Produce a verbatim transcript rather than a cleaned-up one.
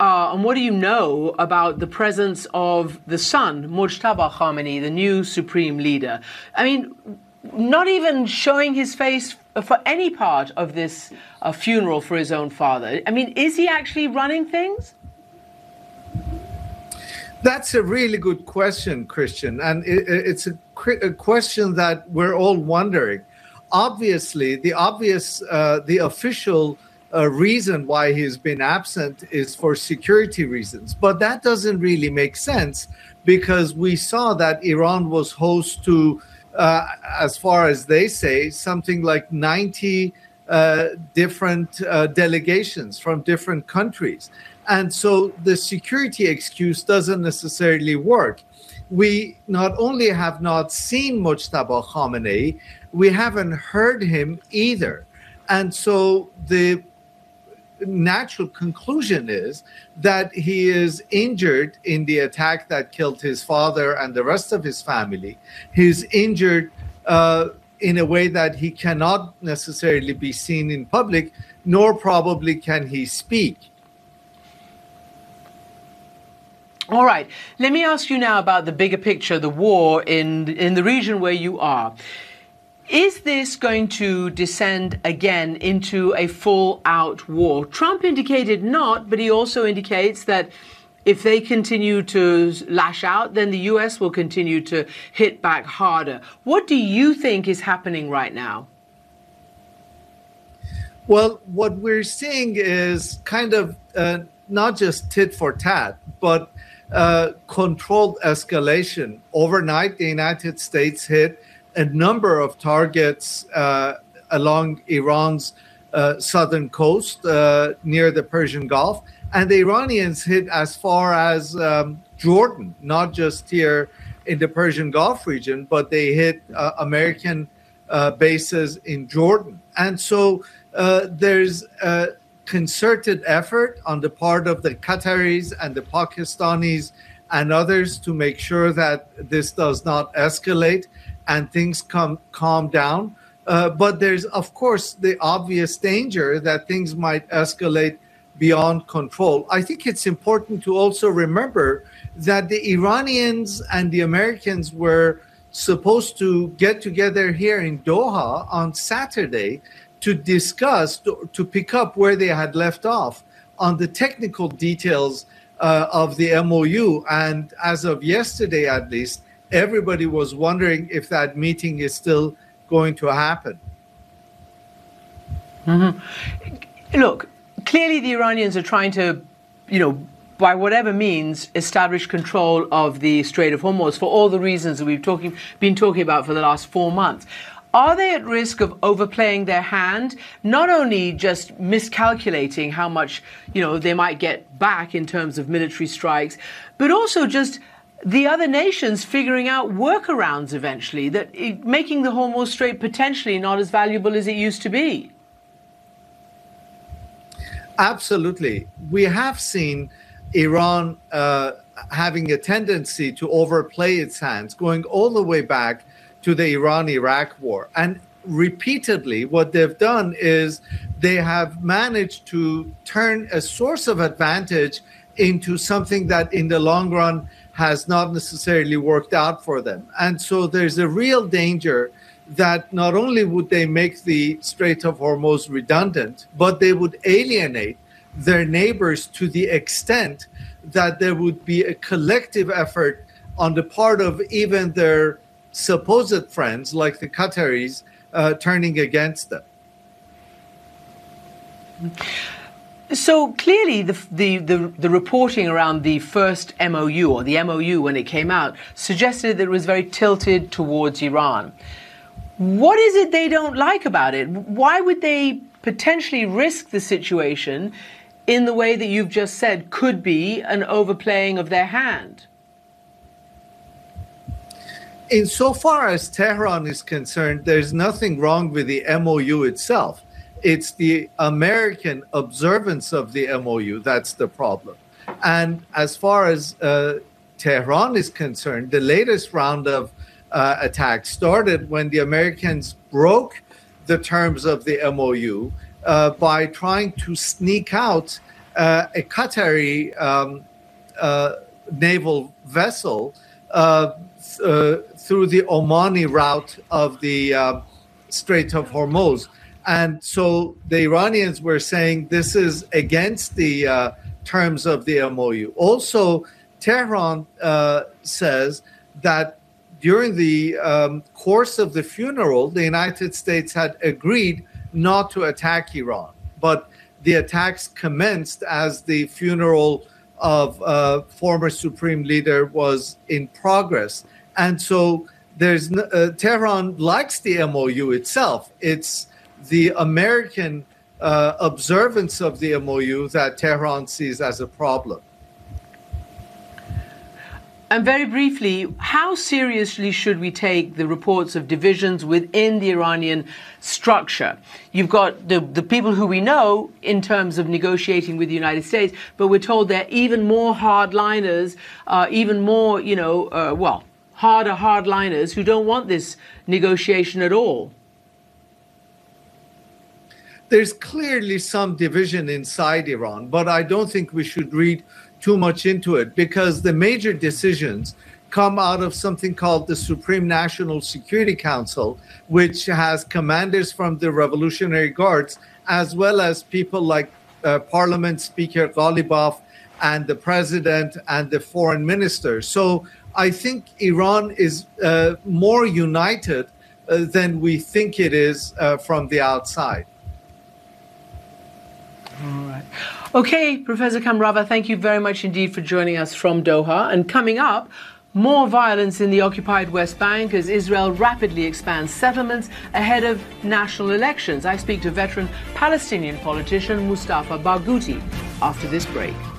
uh, and what do you know about the presence of the son, Mujtaba Khamenei, the new supreme leader? I mean, not even showing his face for any part of this uh, funeral for his own father. I mean, is he actually running things? That's a really good question, Christian. And it, it's a, a question that we're all wondering. Obviously, the obvious, uh, the official uh, reason why he's been absent is for security reasons. But that doesn't really make sense, because we saw that Iran was host to, uh, as far as they say, something like ninety uh, different uh, delegations from different countries. And so the security excuse doesn't necessarily work. We not only have not seen Mujtaba Khamenei, we haven't heard him either. And so the natural conclusion is that he is injured in the attack that killed his father and the rest of his family. He's injured uh, in a way that he cannot necessarily be seen in public, nor probably can he speak. All right. Let me ask you now about the bigger picture, the war in in the region where you are. Is this going to descend again into a full-out war? Trump indicated not, but he also indicates that if they continue to lash out, then the U S will continue to hit back harder. What do you think is happening right now? Well, what we're seeing is kind of uh, not just tit for tat, but uh, controlled escalation. Overnight, the United States hit a number of targets uh, along Iran's uh, southern coast uh, near the Persian Gulf. And the Iranians hit as far as um, Jordan, not just here in the Persian Gulf region, but they hit uh, American uh, bases in Jordan. And so uh, there's a concerted effort on the part of the Qataris and the Pakistanis and others to make sure that this does not escalate and things come calm down. Uh, but there's, of course, the obvious danger that things might escalate beyond control. I think it's important to also remember that the Iranians and the Americans were supposed to get together here in Doha on Saturday to discuss, to, to pick up where they had left off on the technical details uh, of the M O U. And as of yesterday, at least, everybody was wondering if that meeting is still going to happen. Mm-hmm. Look, clearly the Iranians are trying to, you know, by whatever means, establish control of the Strait of Hormuz for all the reasons that we've talking, been talking about for the last four months. Are they at risk of overplaying their hand, not only just miscalculating how much, you know, they might get back in terms of military strikes, but also just the other nations figuring out workarounds eventually, that it, making the Hormuz Strait potentially not as valuable as it used to be? Absolutely. We have seen Iran uh, having a tendency to overplay its hands, going all the way back to the Iran-Iraq war. And repeatedly, what they've done is they have managed to turn a source of advantage into something that in the long run has not necessarily worked out for them. And so there's a real danger that not only would they make the Strait of Hormuz redundant, but they would alienate their neighbors to the extent that there would be a collective effort on the part of even their supposed friends, like the Qataris, uh, turning against them. So clearly the, the, the, the reporting around the first M O U, or the M O U when it came out, suggested that it was very tilted towards Iran. What is it they don't like about it? Why would they potentially risk the situation in the way that you've just said could be an overplaying of their hand? Insofar as Tehran is concerned, there's nothing wrong with the M O U itself. It's the American observance of the M O U that's the problem. And as far as uh, Tehran is concerned, the latest round of uh, attacks started when the Americans broke the terms of the M O U uh, by trying to sneak out uh, a Qatari um, uh, naval vessel uh, uh, through the Omani route of the uh, Strait of Hormuz. And so the Iranians were saying this is against the uh, terms of the M O U. Also, Tehran uh, says that during the um, course of the funeral, the United States had agreed not to attack Iran. But the attacks commenced as the funeral of uh, former Supreme Leader was in progress. And so there's uh, Tehran likes the M O U itself. It's the American uh, observance of the M O U that Tehran sees as a problem. And very briefly, how seriously should we take the reports of divisions within the Iranian structure? You've got the, the people who we know in terms of negotiating with the United States, but we're told they're even more hardliners, uh, even more, you know, uh, well, harder hardliners who don't want this negotiation at all. There's clearly some division inside Iran, but I don't think we should read too much into it, because the major decisions come out of something called the Supreme National Security Council, which has commanders from the Revolutionary Guards, as well as people like uh, Parliament Speaker Ghalibaf and the president and the foreign minister. So I think Iran is uh, more united uh, than we think it is uh, from the outside. All right. Okay, Professor Kamrava, thank you very much indeed for joining us from Doha. And coming up, more violence in the occupied West Bank as Israel rapidly expands settlements ahead of national elections. I speak to veteran Palestinian politician Mustafa Barghouti after this break.